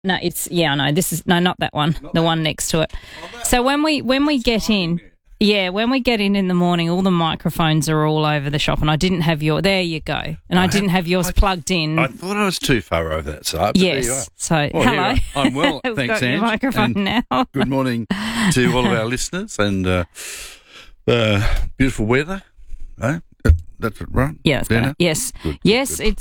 No, I know. Not that one. The one next to it. So when we get in, when we get in the morning, all the microphones are all over the shop, and I didn't have there you go. And I didn't have yours plugged in. I thought I was too far over that side. Yes. So, hello. I'm well, We've thanks, got your Ange. microphone And now. Good morning to all of our listeners and beautiful weather. That's right. Yeah, that's Dana? right. Yes. Good, yes, good.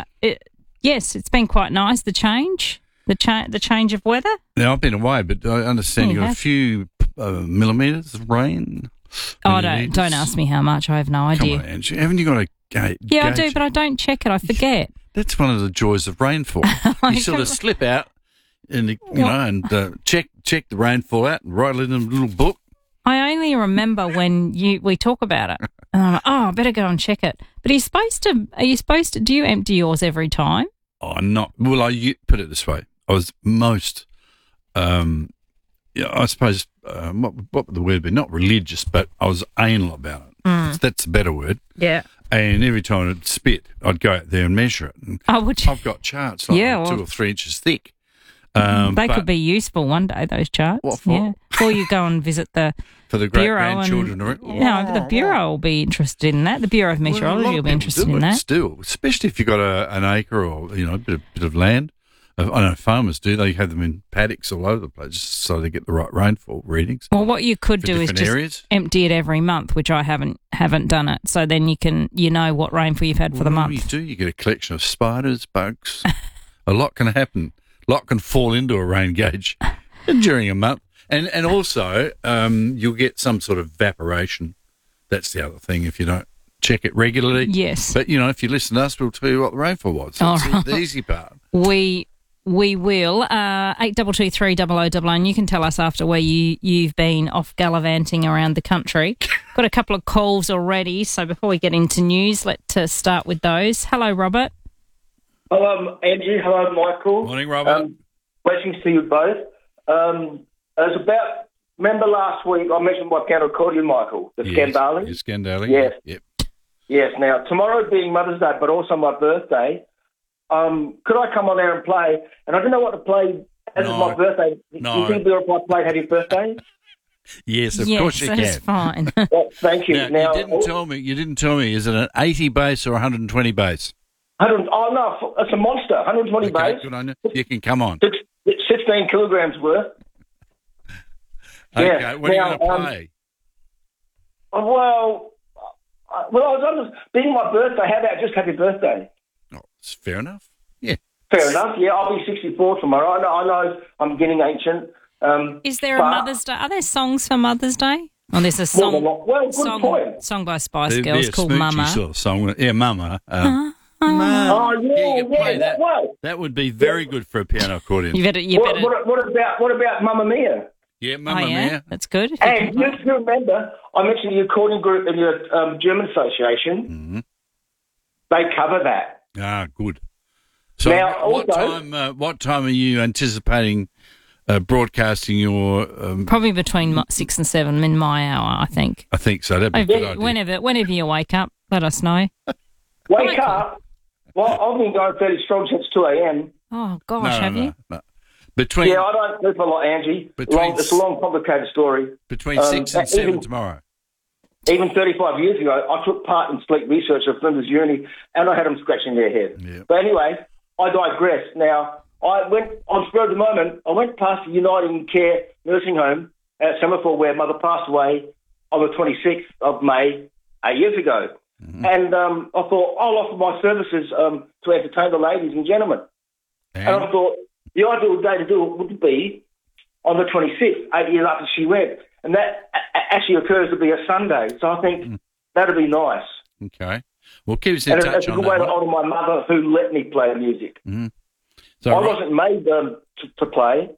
It's been quite nice, the change of weather. Now, I've been away, but I understand You you got a have. few millimetres of rain. Oh, don't ask me how much. I have no idea. Come on, Ange. Haven't you got a gauge? Yeah, I do, but I don't check it. I forget. That's one of the joys of rainfall. You sort of slip out and check the rainfall out and write it in a little book. I only remember when we talk about it, and I'm like, I better go and check it. But are you supposed to? Do you empty yours every time? Oh, not well. Put it this way: I was most, I suppose, what would the word be? Not religious, but I was anal about it. That's a better word. Yeah. And every time I'd spit, I'd go out there and measure it. And would you? I've got charts like 2 or 3 inches thick. They could be useful one day, those charts. What for? Yeah. Or you go and visit the For the Bureau great-grandchildren. No, the Bureau will be interested in that. The Bureau of Meteorology will be interested in that. Still, especially if you've got an acre or a bit of land. I know farmers do. They have them in paddocks all over the place so they get the right rainfall readings. Well, what you could for do is different just areas. empty it every month, which I haven't done it. So then you know what rainfall you've had for the month. You do. You get a collection of spiders, bugs. A lot can happen. A lot can fall into a rain gauge during a month. And also, you'll get some sort of evaporation. That's the other thing if you don't check it regularly. Yes. But, if you listen to us, we'll tell you what the rainfall was. That's the easy part. We will. 8223 and you can tell us after where you've been off gallivanting around the country. Got a couple of calls already, so before we get into news, let's start with those. Hello, Robert. Hello, Angie. Hello, Michael. Morning, Robert. Blessings to you both. Remember last week I mentioned my piano accordion, Michael, the Scandali? Yes, Scandali. Yes. Yep. Yes. Now, tomorrow being Mother's Day, but also my birthday, could I come on there and play? And I don't know what to play as it's my birthday. No. Do you think if I played Happy Birthday? Yes, of course you that's can. fine. Well, thank you. Now, you didn't tell me, is it an 80 bass or 120 bass? 100, oh, no, it's a monster. 120 Okay, bass. good on you. You can come on. 16 kilograms worth. Okay, Yeah. what are you going to play? Well, I was being my birthday. How about just Happy Birthday? Oh, it's fair enough. Yeah. Fair enough. Yeah, I'll be 64 tomorrow. I know I'm getting ancient. Is there a Mother's Day? Are there songs for Mother's Day? Oh, there's a song. Well, good point. Song by Spice There'd Girls be a called smoochy Mama. sort of song. Yeah, Mama. Oh, you can play that. Well, That would be very good for a piano accordion. You better. what about Mamma Mia? Yeah, Mamma Mia. That's good. If And you remember, I mentioned the accordion group in your German association. Mm-hmm. They cover that. Ah, good. So, Now, what time are you anticipating broadcasting your? Probably between 6 and 7 in my hour, I think. I think so. That'd be a good idea. Whenever you wake up, let us know. Wake up. Well, I've been going fairly strong since 2 a.m. Oh gosh, have you? No. Yeah, I don't sleep a lot, Angie. It's a long, complicated story. Between 6 and 7 tomorrow. Even 35 years ago, I took part in sleep research at Flinders Uni, and I had them scratching their head. Yeah. But anyway, I digress. Now, I went on spur of the moment. I went past the Uniting Care nursing home at Summerford, where Mother passed away on the 26th of May 8 years ago. Mm-hmm. And I thought I'll offer my services to entertain the ladies and gentlemen. And I thought the ideal day to do it would be on the 26th, 8 years after she went. And that actually occurs to be a Sunday. So I think that'd be nice. Okay. Well, keep us in touch on that. It's a good way to honour my mother who let me play music. Mm-hmm. So I wasn't made to play.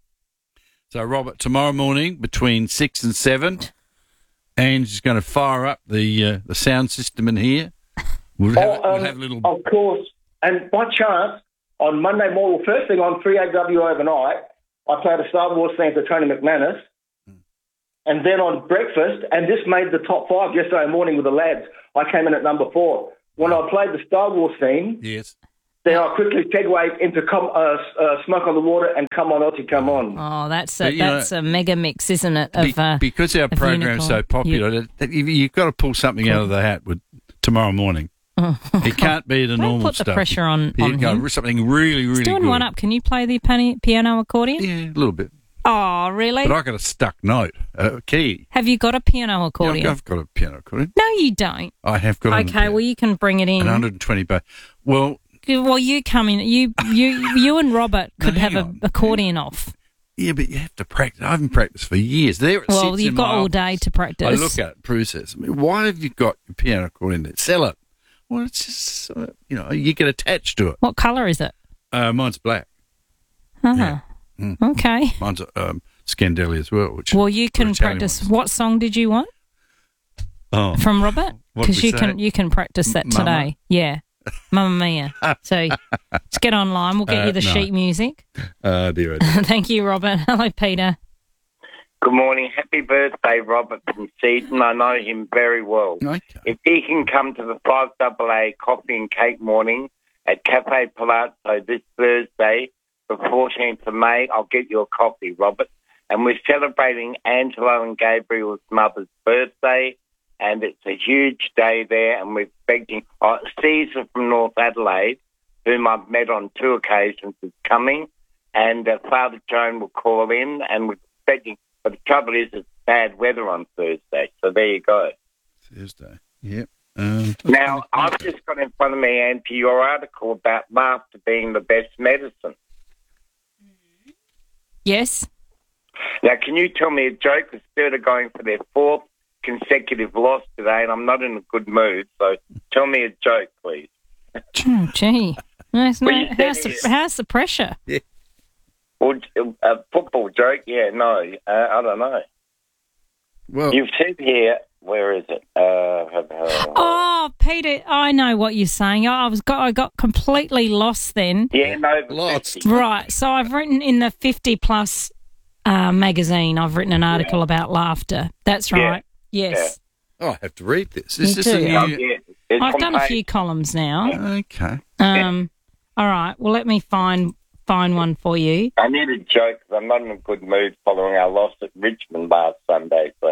So, Robert, tomorrow morning between 6 and 7, Ange's going to fire up the sound system in here. We'll have a little... Of course. And by chance, on Monday morning, first thing on 3AW overnight, I played a Star Wars theme for Tony McManus. And then on breakfast, and this made the top 5 yesterday morning with the lads, I came in at number 4. When I played the Star Wars theme, yes, then I quickly segue into Smoke on the Water and Come On Aussie, Come On. Oh, that's But, a mega mix, isn't it? Because our of program's so Unicorn. popular, you've got to pull something out of the hat with tomorrow morning. It can't be the Don't normal put stuff. the pressure on him. Something really, really He's doing good. one up. Can you play the piano accordion? Yeah, a little bit. Oh, really? But I got a stuck note, key. Have you got a piano accordion? Yeah, I've got a piano accordion. No, you don't. I have got Okay, well, you can bring it in. 120 bass. Well, you come in. You and Robert could hang have on. an accordion off. yeah, but you have to practice. I haven't practiced for years. There it Well, sits you've in got my all office. day to practice. I look at it, Prue says, why have you got your piano accordion there? Sell it. Well, it's just, you get attached to it. What colour is it? Mine's black. Uh-huh. Yeah. Okay. Mine's Scandelli as well. Which Well, you can Italian practice. ones. What song did you want Oh, from Robert? What did Because we you say? can practice that Mama? today. Yeah, Mamma Mia. So let's get online. We'll get you the no. sheet music. dear, oh dear. Thank you, Robert. Hello, Peter. Good morning. Happy birthday, Robert from Seaton. I know him very well. Okay. If he can come to the 5AA Coffee and Cake morning at Cafe Palazzo this Thursday, the 14th of May, I'll get you a coffee, Robert. And we're celebrating Angelo and Gabriel's mother's birthday, and it's a huge day there, and we're expecting Caesar from North Adelaide, whom I've met on 2 occasions, is coming, and Father Joan will call in, and we're expecting, but the trouble is it's bad weather on Thursday, so there you go. Thursday. Yep. Now, I've just got in front of me, Auntie, your article about laughter being the best medicine. Yes. Now, can you tell me a joke? The Spirit are going for their 4th consecutive loss today, and I'm not in a good mood, so tell me a joke, please. Oh, gee. How's you said how's the pressure? Or a football joke? Yeah, no, I don't know. Well, You've said here, where is it? Oh, Peter, I know what you're saying. I got completely lost then. Yeah, no, Lots. 50. Right. So I've written in the 50 Plus magazine. I've written an article about laughter. That's right. Yes. I have to read this. You Is this do. a new... Oh, yeah. It's I've done a on few columns now. Okay. All right. Well, let me find one for you. I need a joke because I'm not in a good mood following our loss at Richmond last Sunday. So.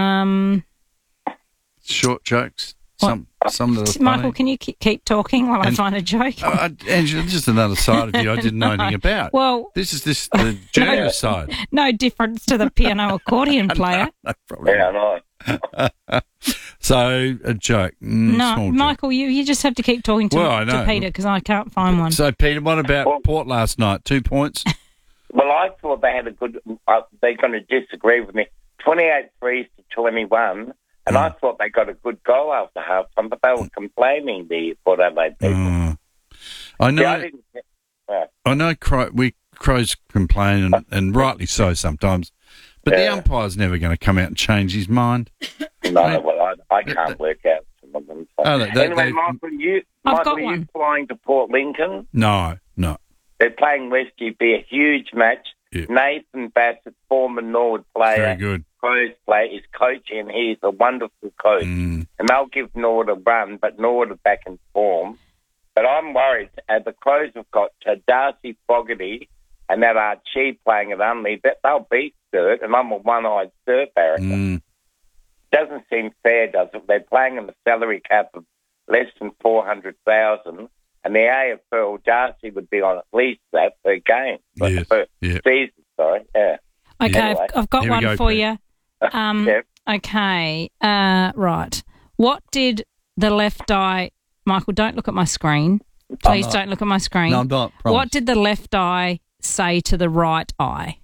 Short jokes. What? Some that are funny. Michael, can you keep talking while I And- find a joke? Angela, just another side of you I didn't know anything about. Well, This is the junior side. no difference to the piano accordion player. No problem. Yeah, I know. So, a joke. No, Small joke. Michael, you just have to keep talking Well, I to know. Peter because I can't find one. So, Peter, what about Port last night? 2 points? Well, I thought they had a good. They're going to disagree with me. 28 threes to 21, and I thought they got a good goal after half time, but they were complaining, the Port Adelaide people. I Yeah, I know. didn't. I know. Crows complain, and rightly so sometimes. But the umpire's never going to come out and change his mind. No, well, I can't work out some of them. So. Oh, Anyway, Michael, I've got are you one. flying to Port Lincoln? No. They're playing Westie. Be a huge match. Yeah. Nathan Bassett, former Norwood player, Very good. Crows player, is coaching. He's a wonderful coach. And they'll give Norwood a run, but Norwood are back in form. But I'm worried. The Crows have got Darcy Fogarty and that Archie playing at Unley. They'll beat Sturt, and I'm a one-eyed Sturt barracker. Doesn't seem fair, does it? They're playing in the salary cap of less than 400,000, and the AFL, Darcy would be on at least that per game. Yes, Per yeah. season, sorry. Yeah. Okay, Anyway. I've got Here we one go, for Pete. you. Yeah. Okay, right. What did the left eye... Michael, don't look at my screen. Please don't look at my screen. No, I'm not. Promise. What did the left eye say to the right eye?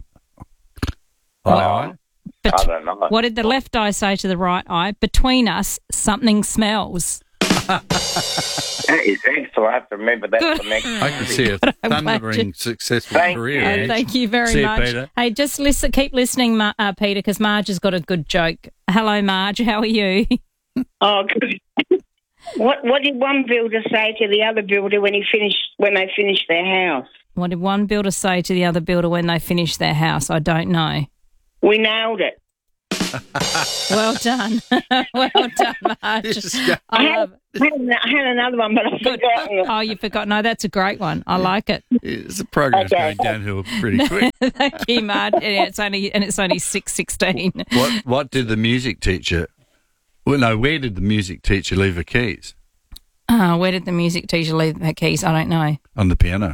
Aye. I don't know. What did the left eye say to the right eye? Between us, something smells. That is excellent. I have to remember that Good. for next I can see a I'm glad thundering you- successful Thank career. you. Ange. Thank you very See you, much. Peter. Hey, just listen, keep listening, Peter, because Marge has got a good joke. Hello, Marge. How are you? Oh, good. What did one builder say to the other builder when they finished their house? What did one builder say to the other builder when they finished their house? I don't know. We nailed it. Well done. Well done, Marge. This is I love it. I had another one, but I've forgotten it. Oh, you forgot. No, that's a great one. I like it. the program's Okay. going downhill pretty quick. Thank you, Marge. And it's only 6:16. What did the music teacher? Well, no. Where did the music teacher leave her keys? Where did the music teacher leave her keys? I don't know. On the piano.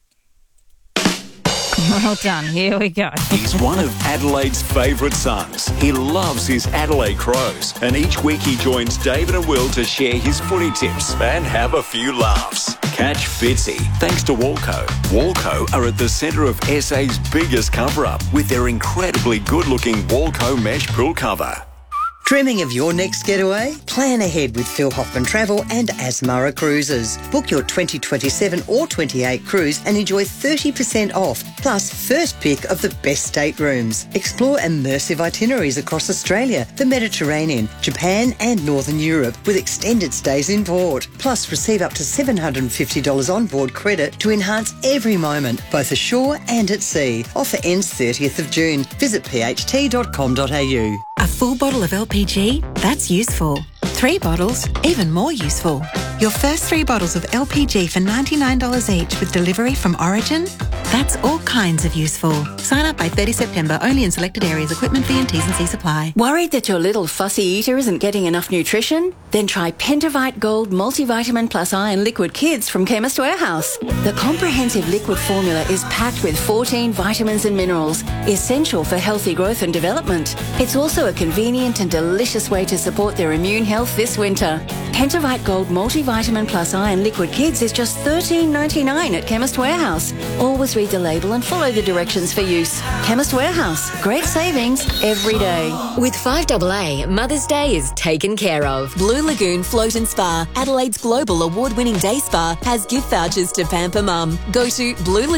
Well done. Here we go. He's one of Adelaide's favourite sons. He loves his Adelaide Crows, and each week he joins David and Will to share his footy tips and have a few laughs. Catch Fitzy thanks to Walco. Walco are at the centre of SA's biggest cover-up with their incredibly good-looking Walco mesh pool cover. Dreaming of your next getaway? Plan ahead with Phil Hoffman Travel and Asmara Cruises. Book your 2027 or 28 cruise and enjoy 30% off, plus first pick of the best staterooms. Explore immersive itineraries across Australia, the Mediterranean, Japan and Northern Europe with extended stays in port. Plus receive up to $750 onboard credit to enhance every moment, both ashore and at sea. Offer ends 30th of June. Visit pht.com.au. A full bottle of LPG? That's useful. 3 bottles? Even more useful. Your first 3 bottles of LPG for $99 each with delivery from Origin? That's all kinds of useful. Sign up by 30 September, only in selected areas. Equipment fee and T's and C's apply. Worried that your little fussy eater isn't getting enough nutrition? Then try Pentavite Gold Multivitamin Plus Iron Liquid Kids from Chemist Warehouse. The comprehensive liquid formula is packed with 14 vitamins and minerals, essential for healthy growth and development. It's also a convenient and delicious way to support their immune health this winter. Pentavite Gold Multivitamin Plus Iron Liquid Kids is just $13.99 at Chemist Warehouse. Always read the label and follow the directions for use. Chemist Warehouse. Great savings every day. With 5AA, Mother's Day is taken care of. Blue Lagoon Float and Spa, Adelaide's global award-winning day spa, has gift vouchers to pamper mum. Go to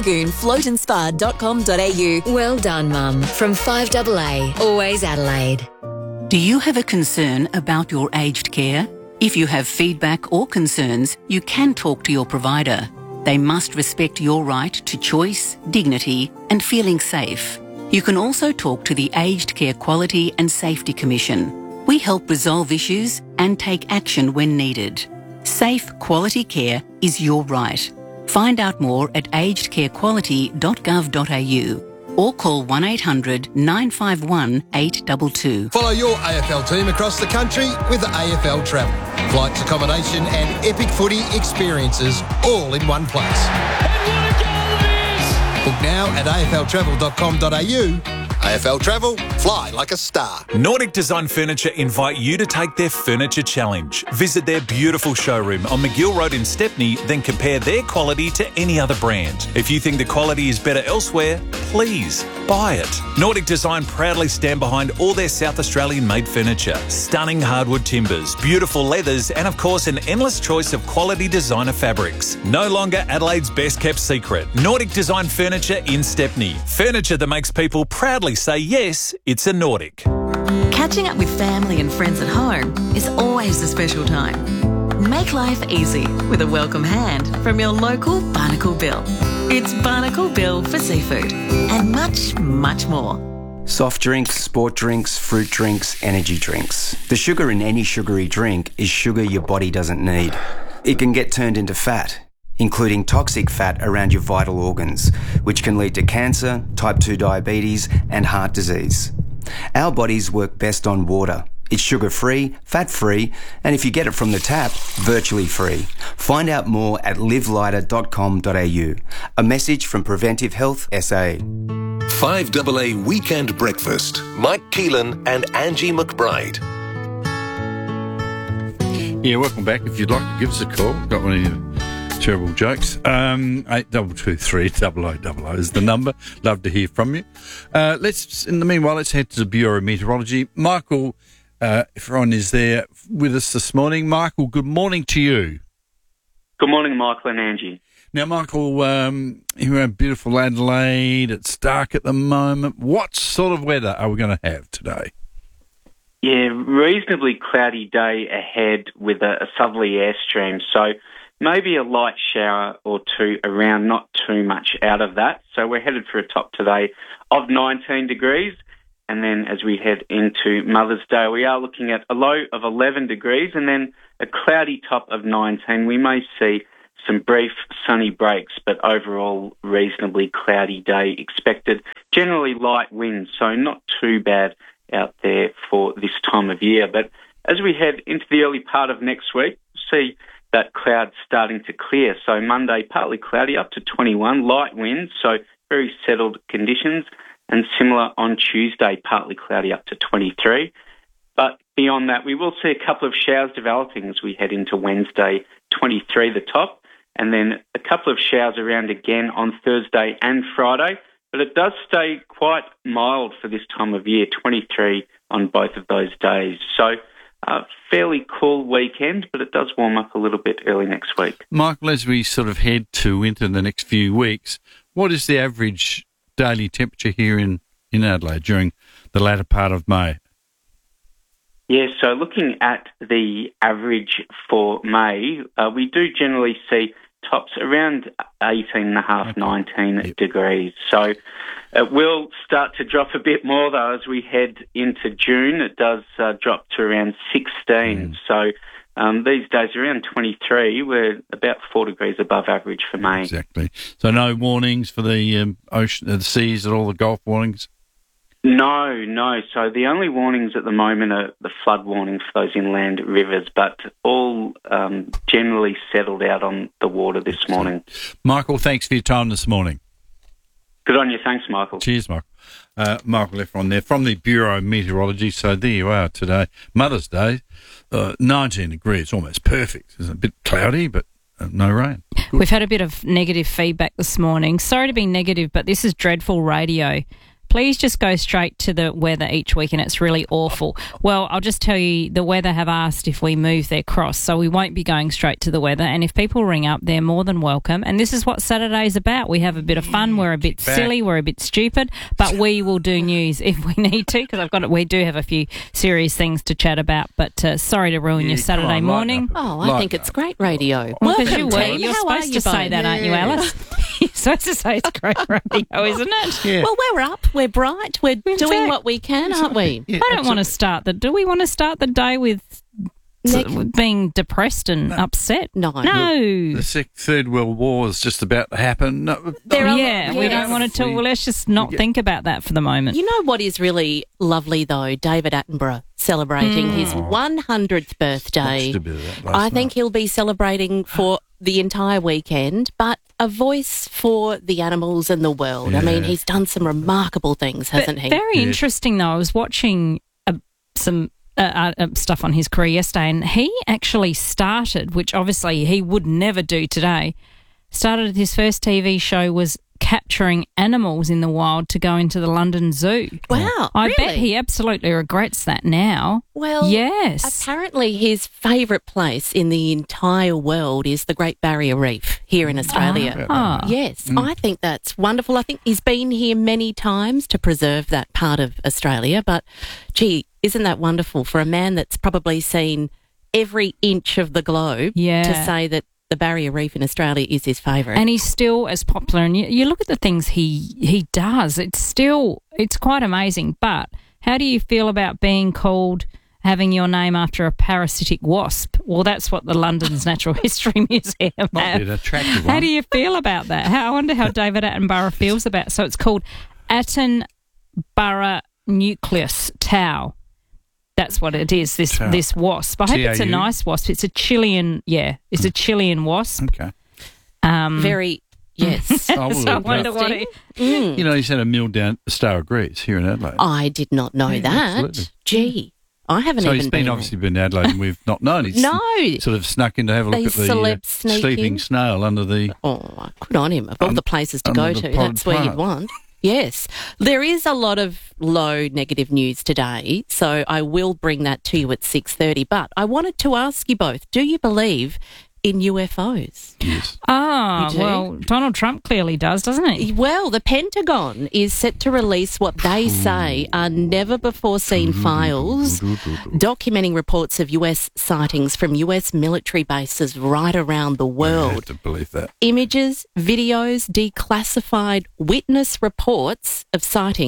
bluelagoonfloatandspa.com.au. Well done, Mum. From 5AA, always Adelaide. Do you have a concern about your aged care? If you have feedback or concerns, you can talk to your provider. They must respect your right to choice, dignity, and feeling safe. You can also talk to the Aged Care Quality and Safety Commission. We help resolve issues and take action when needed. Safe, quality care is your right. Find out more at agedcarequality.gov.au or call 1800 951 822. Follow your AFL team across the country with AFL Travel. Flights, accommodation and epic footy experiences all in one place. Book now at afltravel.com.au. AFL Travel, fly like a star. Nordic Design Furniture invite you to take their Furniture Challenge. Visit their beautiful showroom on McGill Road in Stepney, then compare their quality to any other brand. If you think the quality is better elsewhere, please buy it. Nordic Design proudly stand behind all their South Australian made furniture. Stunning hardwood timbers, beautiful leathers, and of course an endless choice of quality designer fabrics. No longer Adelaide's best kept secret. Nordic Design Furniture in Stepney. Furniture that makes people proudly say yes, it's a Nordic. Catching up with family and friends at home is always a special time. Make life easy with a welcome hand from your local Barnacle Bill. It's Barnacle Bill for seafood and much, much more. Soft drinks, sport drinks, fruit drinks, energy drinks. The sugar in any sugary drink is sugar your body doesn't need. It can get turned into fat, including toxic fat around your vital organs, which can lead to cancer, type 2 diabetes, and heart disease. Our bodies work best on water. It's sugar-free, fat-free, and if you get it from the tap, virtually free. Find out more at livelighter.com.au. A message from Preventive Health SA. 5AA Weekend Breakfast. Mike Keelan and Angie McBride. Yeah, welcome back. If you'd like to give us a call, got one of your terrible jokes. 8223 0000 is the number. Love to hear from you. In the meanwhile, let's head to the Bureau of Meteorology. Michael Efron is there with us this morning. Michael, good morning to you. Good morning, Michael and Angie. Now, Michael, here in beautiful Adelaide, it's dark at the moment. What sort of weather are we going to have today? Yeah, reasonably cloudy day ahead with a southerly airstream. So maybe a light shower or two around, not too much out of that. So we're headed for a top today of 19 degrees. And then as we head into Mother's Day, we are looking at a low of 11 degrees and then a cloudy top of 19. We may see some brief sunny breaks, but overall reasonably cloudy day expected. Generally light winds, so not too bad out there for this time of year. But as we head into the early part of next week, see that cloud starting to clear. So Monday, partly cloudy up to 21, light winds, so very settled conditions. And similar on Tuesday, partly cloudy up to 23. But beyond that, we will see a couple of showers developing as we head into Wednesday, 23 the top, and then a couple of showers around again on Thursday and Friday. But it does stay quite mild for this time of year, 23 on both of those days. So fairly cool weekend, but it does warm up a little bit early next week. Michael, as we sort of head into the next few weeks, what is the average daily temperature here in Adelaide during the latter part of May? Yeah, so looking at the average for May, we do generally see tops around 18.5, 19 degrees. So it will start to drop a bit more, though, as we head into June. It does drop to around 16. So these days, around 23, we're about 4 degrees above average for May. Exactly. So no warnings for the ocean, the seas, and all the Gulf warnings? No. So the only warnings at the moment are the flood warnings for those inland rivers, but all generally settled out on the water this morning. Michael, thanks for your time this morning. Good on you. Thanks, Michael. Cheers, Michael. Michael Efron there from the Bureau of Meteorology. So there you are today. Mother's Day, 19 degrees, almost perfect. It's a bit cloudy, but no rain. Good. We've had a bit of negative feedback this morning. Sorry to be negative, but this is dreadful radio. Please just go straight to the weather each week, and it's really awful. Well, I'll just tell you, the weather have asked if we move their cross, so we won't be going straight to the weather. And if people ring up, they're more than welcome. And this is what Saturday's about. We have a bit of fun. We're a bit silly. We're a bit stupid, but we will do news if we need to, because we do have a few serious things to chat about. But sorry to ruin your Saturday morning. Oh, I think it's great radio. Well, Welcome, you're team. How supposed are to say that, aren't you, Alice? You're supposed to say it's great radio, isn't it? Yeah. Well, we're up. We're bright. We're doing what we can, aren't we? Yeah, I don't want to start the... Do we want to start the day with being depressed and upset? No. The Third World War is just about to happen. No, we don't want to tell... Well, let's just not think about that for the moment. You know what is really lovely, though? David Attenborough celebrating his 100th birthday. I think he'll be celebrating for the entire weekend, but a voice for the animals and the world. Yeah. I mean, he's done some remarkable things, hasn't he? Very interesting, though. I was watching some stuff on his career yesterday, and he actually started, which obviously he would never do today, started his first TV show was capturing animals in the wild to go into the London Zoo. Wow, I bet he absolutely regrets that now. Well, yes. Apparently his favourite place in the entire world is the Great Barrier Reef here in Australia. Yes, I think that's wonderful. I think he's been here many times to preserve that part of Australia, but gee, isn't that wonderful for a man that's probably seen every inch of the globe to say that the Barrier Reef in Australia is his favourite. And he's still as popular. And you look at the things he does, it's quite amazing. But how do you feel about being called, having your name after a parasitic wasp? Well, that's what the London's Natural History Museum have. How do you feel about that? I wonder how David Attenborough feels about it. So it's called Attenborough Nucleus Tau. That's what it is, this wasp. I hope it's a nice wasp. It's a Chilean, it's a Chilean wasp. Okay. Yes. So I wonder what You know, he's had a meal down the Star of Greece here in Adelaide. I did not know that. Absolutely. Gee, I haven't even been. So he's obviously been in Adelaide and we've not known. He's sort of snuck in to have a look at the sleeping snail under the... Oh, good on him. Of all the places to go to, that's where you'd want. Yes. There is a lot of low negative news today, so I will bring that to you at 6:30. But I wanted to ask you both, do you believe in UFOs? Yes. Well, Donald Trump clearly does, doesn't he? Well, the Pentagon is set to release what they say are never-before-seen files documenting reports of US sightings from US military bases right around the world. I have to believe that. Images, videos, declassified witness reports of sightings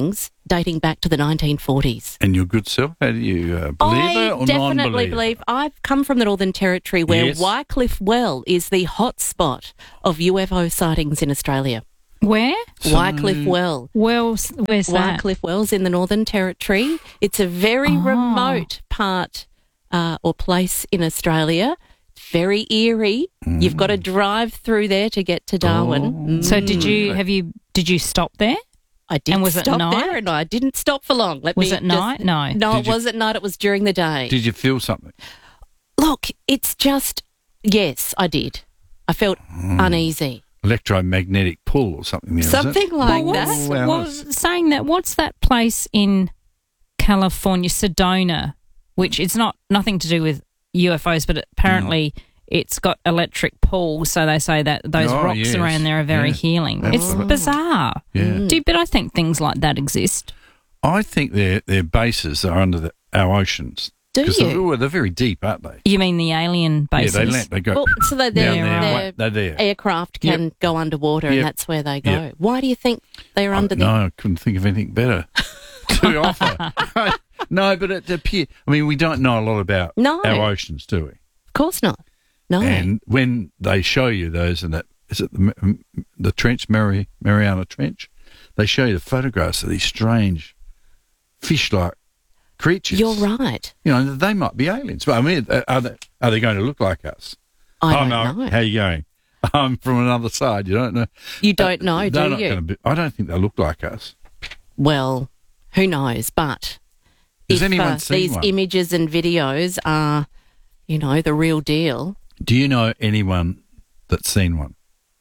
dating back to the 1940s. And your good self, how do you believer or I definitely non-believer? believe. I've come from the Northern Territory where Yes. Wycliffe Well is the hot spot of UFO sightings in Australia. Where? Wycliffe Well. Where's that? Wycliffe Wells in the Northern Territory. It's a very remote part or place in Australia. Very eerie. You've got to drive through there to get to Darwin. So did you stop there? I did And was it stop night? there, and I didn't stop for long. Was it night? No. No, it wasn't night. It was during the day. Did you feel something? Look, it's just, yes, I did. I felt uneasy. Electromagnetic pull or something there, is it? Something like What's, that. what's that place in California, Sedona, which it's nothing to do with UFOs, but apparently it's got electric pull, so they say that those rocks yes. around there are very Yeah. healing. That's It's right. bizarre. Yeah. But I think things like that exist. I think their bases are under our oceans. Do 'Cause you? They're very deep, aren't they? You mean the alien bases? Yeah, they land. They go. Well, so down there. They're there. aircraft can go underwater, and Yep. that's where they go. Yep. Why do you think they're under there? No, I couldn't think of anything better to offer. No, but it appears. I mean, we don't know a lot about No. our oceans, do we? Of course not. No. And when they show you those, and that is it the trench, Mariana Trench, they show you the photographs of these strange fish-like creatures. You're right. You know, they might be aliens. But I mean, are they going to look like us? I don't no. know. How you going? I'm from another side. You don't know. You don't know, They're do not you? gonna be, I don't think they look like us. Well, who knows? But Has if anyone seen these one? images and videos are, the real deal. Do you know anyone that's seen one?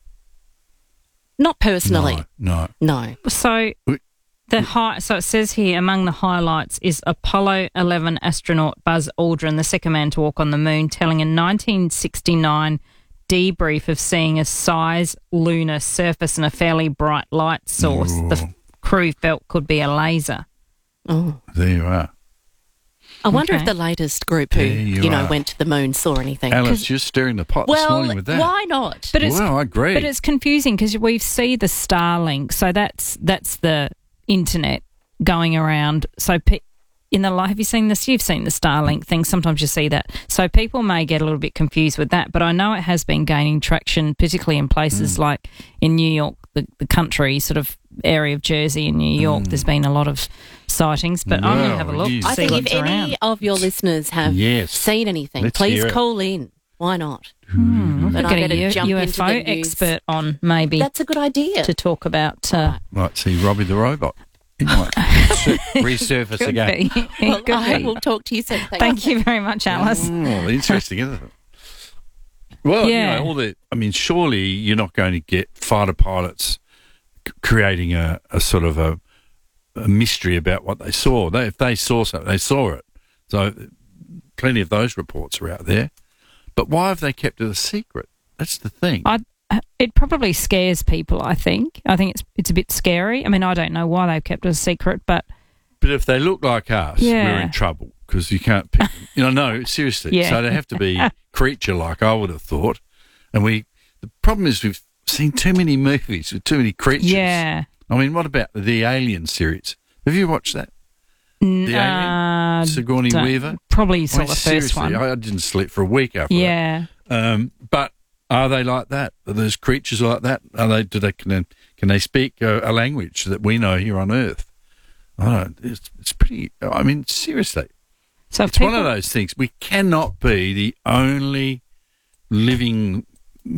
Not personally. No. No. So so it says here among the highlights is Apollo 11 astronaut Buzz Aldrin, the second man to walk on the moon, telling a 1969 debrief of seeing a size lunar surface and a fairly bright light source the crew felt could be a laser. Oh. There you are. I wonder Okay. if the latest group who, There you are. went to the moon saw anything. Alice, you're stirring the pot this well, morning with that. why not? But it's, Well, I agree. But it's confusing because we see the Starlink, so that's the internet going around. So have you seen this? You've seen the Starlink thing. Sometimes you see that. So people may get a little bit confused with that. But I know it has been gaining traction, particularly in places like in New York, the country sort of area of Jersey and New York. There's been a lot of sightings. But I'm going to have a look. Well, I see think what's if any around. of your listeners have Yes. seen anything, Let's please hear it. call in. Why not? We'll But I get better a jump into UFO the news. expert on maybe That's a good idea. to talk about. Might see Robbie the robot. He might resurface Could again. be. Well, It could I be. will talk to you soon. Thank you very much, Alice. Oh, interesting, isn't it? Well, Yeah. surely you're not going to get fighter pilots creating a sort of a mystery about what they saw. If they saw something, they saw it. So plenty of those reports are out there. But why have they kept it a secret? That's the thing. It probably scares people, I think. I think it's a bit scary. I mean, I don't know why they've kept it a secret, but But if they look like us, Yeah. we're in trouble because you can't pick them. No, seriously. Yeah. So they have to be creature-like, I would have thought. And the problem is we've seen too many movies with too many creatures. yeah. I mean, what about the Alien series? Have you watched that? The Alien? Sigourney don't- Weaver? Probably saw I mean, the first seriously, one. I didn't sleep for a week after Yeah. that. But are they like that? Are those creatures like that? Can they speak a language that we know here on Earth? I don't. It's pretty. I mean, seriously. So if It's one of people- those things. We cannot be the only living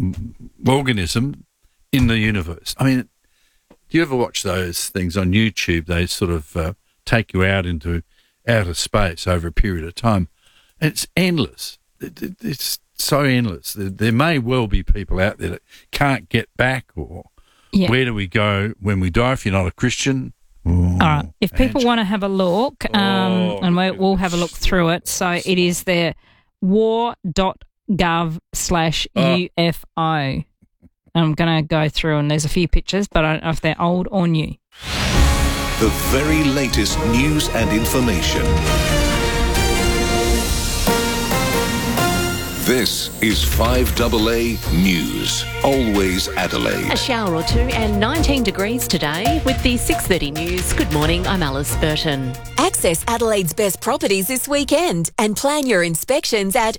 organism in the universe. I mean, do you ever watch those things on YouTube? They sort of take you out into outer space over a period of time. It's endless. It's so endless. There may well be people out there that can't get back, or Yeah. where do we go when we die if you're not a Christian? All right. If people want to have a look, and we'll have a look through it. So it is there, war.gov/UFO. I'm going to go through, and there's a few pictures, but I don't know if they're old or new. The very latest news and information. This is 5AA News. Always Adelaide. A shower or two and 19 degrees today with the 6:30 news. Good morning, I'm Alice Burton. Access Adelaide's best properties this weekend and plan your inspections at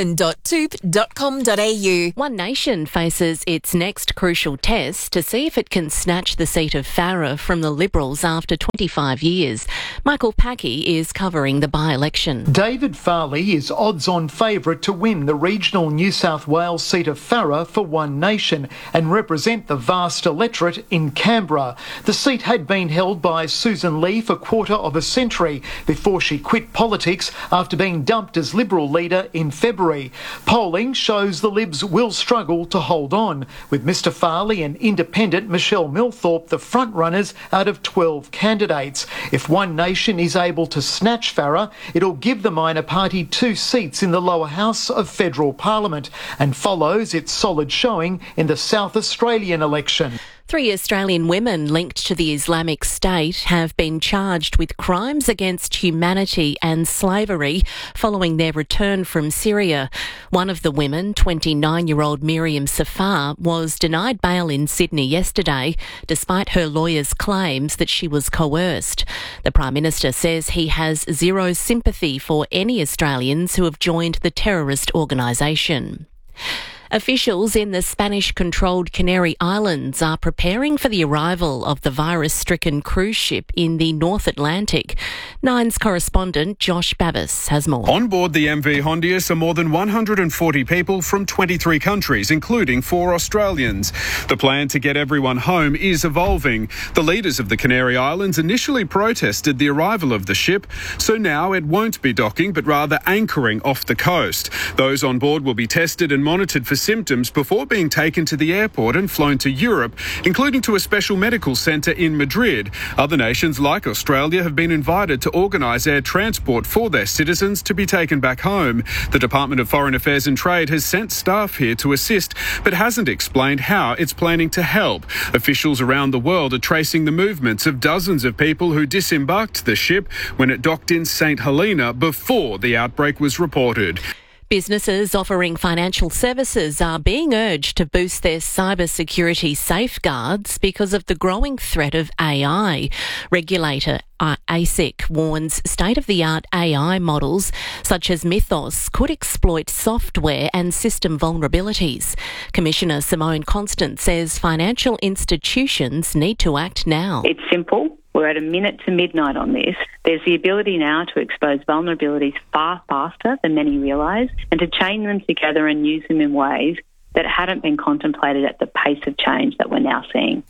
open.toop.com.au. One Nation faces its next crucial test to see if it can snatch the seat of Farrer from the Liberals after 25 years. Michael Packey is covering the by-election. David Farley is odds-on favourite to win the regional New South Wales seat of Farrer for One Nation and represent the vast electorate in Canberra. The seat had been held by Susan Lee for a quarter of a century before she quit politics after being dumped as Liberal leader in February. Polling shows the Libs will struggle to hold on, with Mr Farley and independent Michelle Milthorpe the front-runners out of 12 candidates. If One Nation is able to snatch Farrer, it'll give the minor party 2 seats in the lower house of federal parliament and follows its solid showing in the South Australian election. 3 Australian women linked to the Islamic State have been charged with crimes against humanity and slavery following their return from Syria. One of the women, 29-year-old Miriam Safar, was denied bail in Sydney yesterday, despite her lawyer's claims that she was coerced. The Prime Minister says he has zero sympathy for any Australians who have joined the terrorist organisation. Officials in the Spanish-controlled Canary Islands are preparing for the arrival of the virus-stricken cruise ship in the North Atlantic. Nine's correspondent Josh Babbis has more. On board the MV Hondius are more than 140 people from 23 countries, including 4 Australians. The plan to get everyone home is evolving. The leaders of the Canary Islands initially protested the arrival of the ship, so now it won't be docking but rather anchoring off the coast. Those on board will be tested and monitored for symptoms before being taken to the airport and flown to Europe, including to a special medical centre in Madrid. Other nations like Australia have been invited to organise air transport for their citizens to be taken back home. The Department of Foreign Affairs and Trade has sent staff here to assist, but hasn't explained how it's planning to help. Officials around the world are tracing the movements of dozens of people who disembarked the ship when it docked in St Helena before the outbreak was reported. Businesses offering financial services are being urged to boost their cybersecurity safeguards because of the growing threat of AI. Regulator ASIC warns state-of-the-art AI models such as Mythos could exploit software and system vulnerabilities. Commissioner Simone Constant says financial institutions need to act now. It's simple. We're at a minute to midnight on this. There's the ability now to expose vulnerabilities far faster than many realise and to chain them together and use them in ways that hadn't been contemplated at the pace of change that we're now seeing.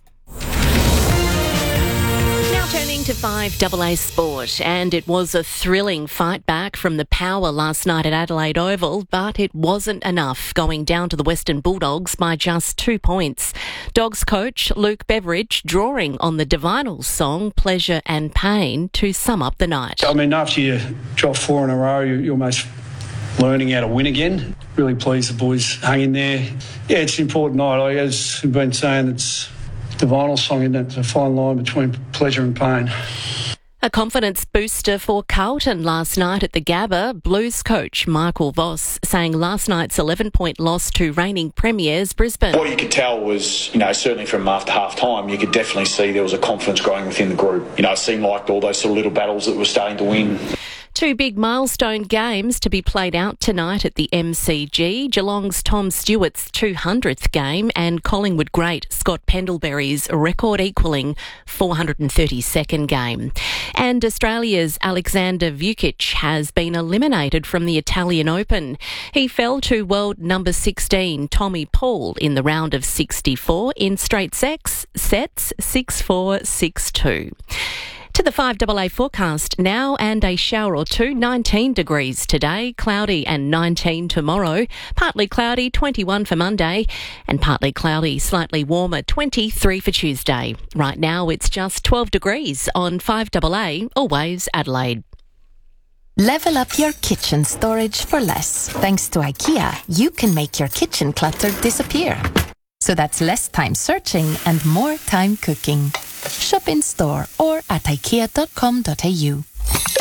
Now turning to 5AA Sport, and it was a thrilling fight back from the Power last night at Adelaide Oval, but it wasn't enough, going down to the Western Bulldogs by just 2 points. Dogs coach Luke Beveridge drawing on the Divinals song Pleasure and Pain to sum up the night. I mean, after you drop 4 in a row, you're almost learning how to win again. Really pleased the boys hung in there. Yeah, it's an important night. As we've been saying, it's the vinyl song, isn't it? It's a fine line between pleasure and pain. A confidence booster for Carlton last night at the Gabba. Blues coach Michael Voss saying last night's 11-point loss to reigning premiers Brisbane. What you could tell was, certainly from after half-time, you could definitely see there was a confidence growing within the group. It seemed like all those sort of little battles that were starting to win. 2 big milestone games to be played out tonight at the MCG. Geelong's Tom Stewart's 200th game and Collingwood great Scott Pendlebury's record-equalling 432nd game. And Australia's Alexander Vukic has been eliminated from the Italian Open. He fell to world number 16 Tommy Paul in the round of 64 in straight sets 6-4, 6-2. To the 5AA forecast now, and a shower or two. 19 degrees today, cloudy and 19 tomorrow. Partly cloudy, 21 for Monday, and partly cloudy, slightly warmer, 23 for Tuesday. Right now it's just 12 degrees on 5AA, always Adelaide. Level up your kitchen storage for less. Thanks to IKEA, you can make your kitchen clutter disappear. So that's less time searching and more time cooking. Shop in store or at ikea.com.au.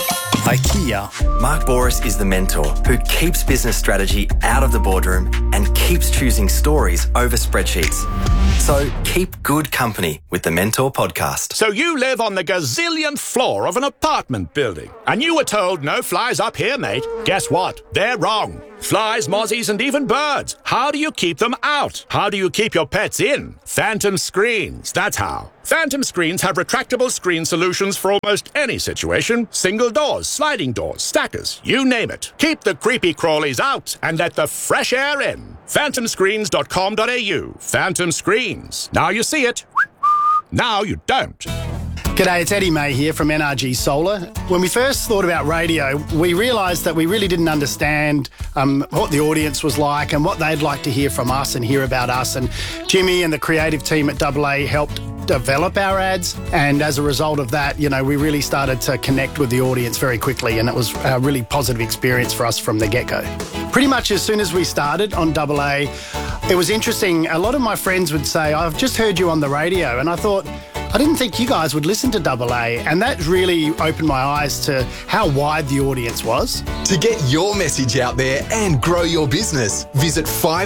IKEA. Mark Boris is the mentor who keeps business strategy out of the boardroom and keeps choosing stories over spreadsheets. So keep good company with the Mentor podcast. So you live on the gazillionth floor of an apartment building and you were told no flies up here, mate. Guess what? They're wrong. Flies, mozzies and even birds. How do you keep them out? How do you keep your pets in? Phantom Screens, that's how. Phantom Screens have retractable screen solutions for almost any situation. Single doors, sliding doors, stackers, you name it. Keep the creepy crawlies out and let the fresh air in. phantomscreens.com.au. Phantom Screens. Now you see it. Now you don't. G'day, it's Eddie May here from NRG Solar. When we first thought about radio, we realised that we really didn't understand what the audience was like and what they'd like to hear from us and hear about us. And Jimmy and the creative team at AA helped develop our ads, and as a result of that, we really started to connect with the audience very quickly, and it was a really positive experience for us from the get-go. Pretty much as soon as we started on AA, it was interesting. A lot of my friends would say, I've just heard you on the radio, and I thought, I didn't think you guys would listen to AA, and that really opened my eyes to how wide the audience was. To get your message out there and grow your business, visit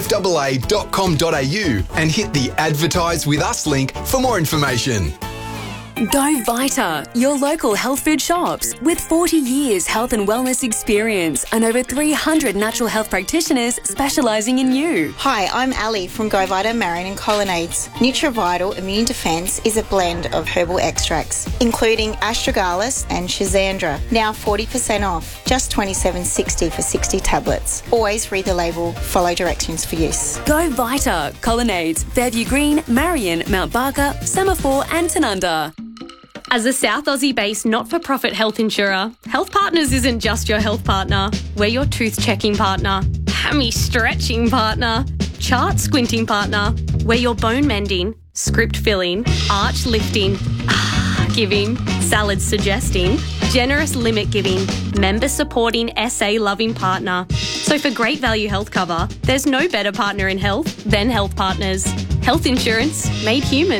5AA.com.au and hit the Advertise With Us link for more information. Go Vita, your local health food shops. With 40 years health and wellness experience and over 300 natural health practitioners specialising in you. Hi, I'm Ali from Go Vita Marion and Colonnades. NutriVital Immune Defence is a blend of herbal extracts, including astragalus and schizandra. Now 40% off, just $27.60 for 60 tablets. Always read the label, follow directions for use. Go Vita, Colonnades, Fairview Green, Marion, Mount Barker, Semaphore and Tanunda. As a South Aussie-based not-for-profit health insurer, Health Partners isn't just your health partner. We're your tooth-checking partner, hammy-stretching partner, chart-squinting partner. We're your bone-mending, script-filling, arch-lifting, giving, salad-suggesting, generous limit-giving, member-supporting, SA-loving partner. So for great value health cover, there's no better partner in health than Health Partners. Health insurance made human.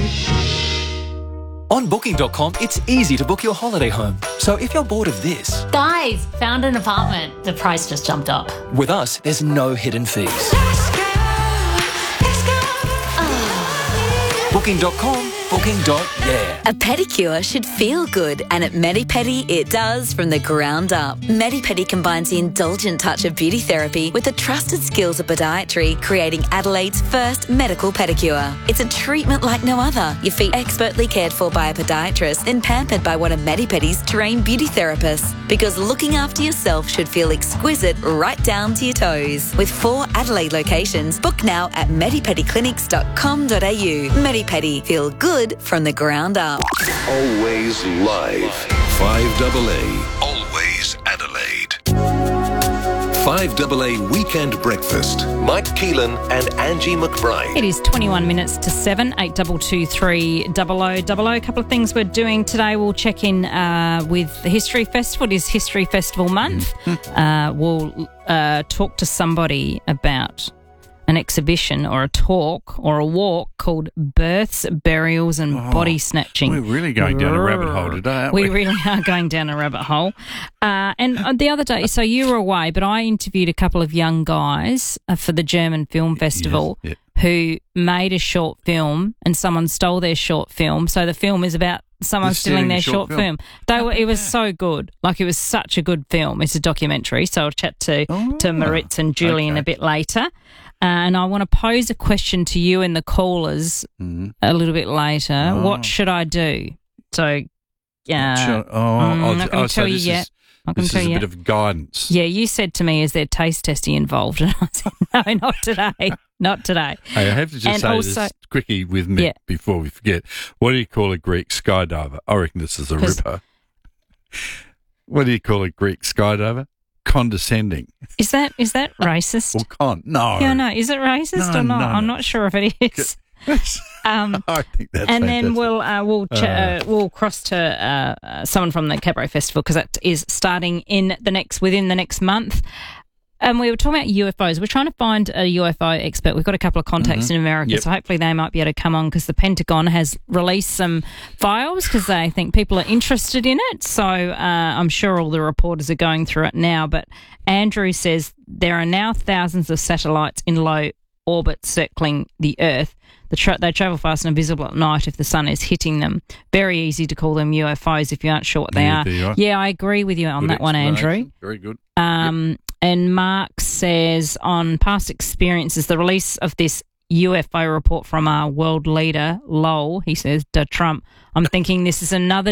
On Booking.com, it's easy to book your holiday home. So if you're bored of this... Guys, found an apartment. The price just jumped up. With us, there's no hidden fees. Booking.com, booking.yeah. A pedicure should feel good, and at Medipedi it does from the ground up. Medipedi combines the indulgent touch of beauty therapy with the trusted skills of podiatry, creating Adelaide's first medical pedicure. It's a treatment like no other. Your feet expertly cared for by a podiatrist, then pampered by one of Medipedi's trained beauty therapists. Because looking after yourself should feel exquisite right down to your toes. With 4 Adelaide locations, book now at medipediclinics.com.au. Medipedi, feel good from the ground up. Always live. 5AA. Always Adelaide. 5AA Weekend Breakfast. Mike Keelan and Angie McBride. It is 21 minutes to 7, 8223 0000. A couple of things we're doing today. We'll check in with the History Festival. It is History Festival month. We'll talk to somebody about an exhibition or a talk or a walk called Births, Burials and Body Snatching. We're really going down a rabbit hole today, aren't we? We really are going down a rabbit hole. And the other day, so you were away, but I interviewed a couple of young guys for the German Film Festival who made a short film and someone stole their short film. So the film is about someone stealing their short film. It was so good. Like, it was such a good film. It's a documentary, so I'll chat to Maritz and Julian a bit later. And I want to pose a question to you and the callers a little bit later. What should I do? So, I'm not going to tell you yet. This is a bit of guidance. Yeah, you said to me, is there taste testing involved? And I said, no, not today. Not today. Hey, I have to just say also, this quickie with me before we forget. What do you call a Greek skydiver? I reckon this is a ripper. What do you call a Greek skydiver? Condescending. Is that racist? Well, no. Yeah, no. Is it racist or not? No. I'm not sure if it is. I think that's and fantastic. then we'll cross to someone from the Cabaret Festival, because that is starting within the next month. And we were talking about UFOs. We're trying to find a UFO expert. We've got a couple of contacts in America, so hopefully they might be able to come on because the Pentagon has released some files because they think people are interested in it. So I'm sure all the reporters are going through it now. But Andrew says there are now thousands of satellites in low orbit circling the Earth. They travel fast and are visible at night if the sun is hitting them. Very easy to call them UFOs if you aren't sure what they are. Right. Yeah, I agree with you on that one, Andrew. Very good. And Mark says, on past experiences, the release of this UFO report from our world leader, Lowell, he says, to Trump, I'm thinking this is another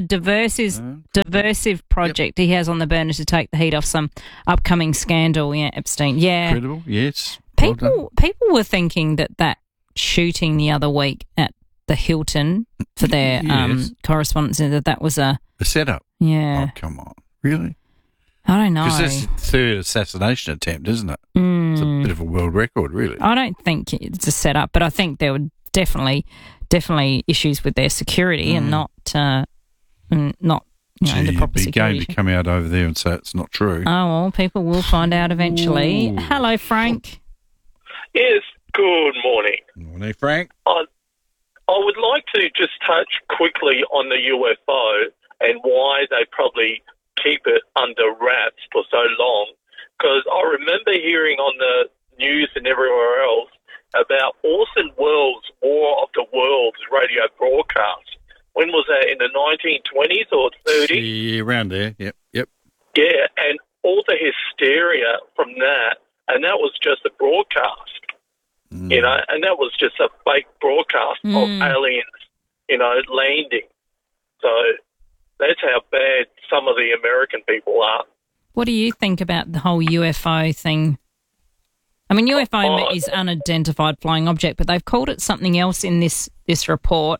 diversive project he has on the burner to take the heat off some upcoming scandal. Yeah, Epstein. Yeah. Incredible, yes. People were thinking that shooting the other week at the Hilton for their correspondence, that was a setup. Yeah. Oh, come on. Really? I don't know. Because that's the third assassination attempt, isn't it? It's a bit of a world record, really. I don't think it's a setup, but I think there were definitely issues with their security and not the proper security. Game to come out over there and say it's not true. Oh, well, people will find out eventually. Ooh. Hello, Frank. Yes, good morning. Morning, Frank. I would like to just touch quickly on the UFO and why they probably keep it under wraps for so long, because I remember hearing on the news and everywhere else about Orson Welles' War of the Worlds radio broadcast. When was that, in the 1920s or 30s? Yeah, around there, yep. Yeah, and all the hysteria from that, and that was just a broadcast, and that was just a fake broadcast of aliens, landing. So that's how bad some of the American people are. What do you think about the whole UFO thing? I mean, UFO is unidentified flying object, but they've called it something else in this report.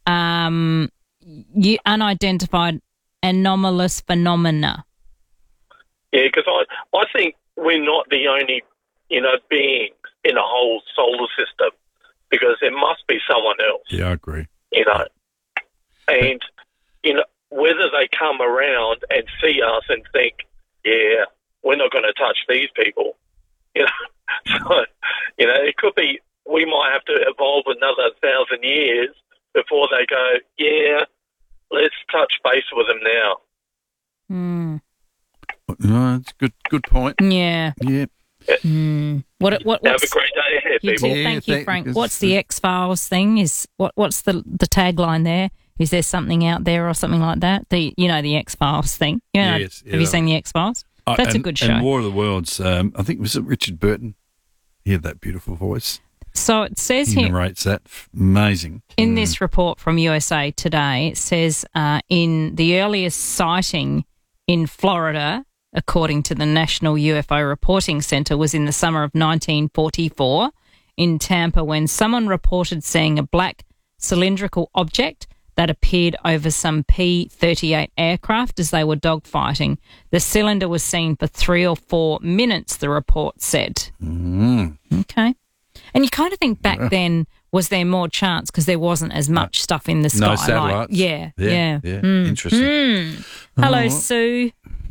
Unidentified anomalous phenomena. Yeah, because I think we're not the only, beings in a whole solar system, because there must be someone else. Yeah, I agree. And, whether they come around and see us and think, yeah, we're not going to touch these people, So, it could be we might have to evolve another 1,000 years before they go, yeah, let's touch base with them now. No, it's a good point. Yeah. Yeah. Have a great day ahead, you people. Too. Thank you, Frank. What's the X-Files thing? What's the tagline there? Is there something out there or something like that? The X-Files thing. Yes. Have you seen the X-Files? That's a good show. And War of the Worlds, I think, was it Richard Burton? He had that beautiful voice. So it says he here... narrates that. Amazing. In this report from USA Today, it says in the earliest sighting in Florida, according to the National UFO Reporting Center, was in the summer of 1944 in Tampa, when someone reported seeing a black cylindrical object that appeared over some P-38 aircraft as they were dogfighting. The cylinder was seen for 3 or 4 minutes, the report said. Okay. And you kind of think back then, was there more chance because there wasn't as much stuff in the sky? No satellites. Yeah. Interesting. Hello, Sue.